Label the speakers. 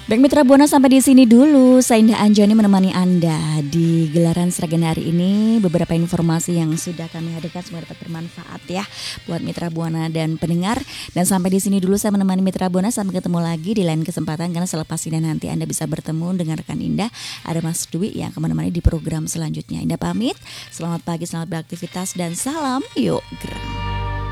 Speaker 1: Baik Mitra Buana, sampai di sini dulu. Saya Indah Anjani menemani Anda di gelaran Sragen hari ini. Beberapa informasi yang sudah kami hadirkan semoga dapat bermanfaat ya buat Mitra Buana dan pendengar. Dan sampai di sini dulu saya menemani Mitra Buana, sampai ketemu lagi di lain kesempatan, karena selepas ini nanti Anda bisa bertemu dengan rekan Indah, ada Mas Dwi yang akan menemani di program selanjutnya. Indah pamit. Selamat pagi, selamat beraktivitas dan salam yuk gerak.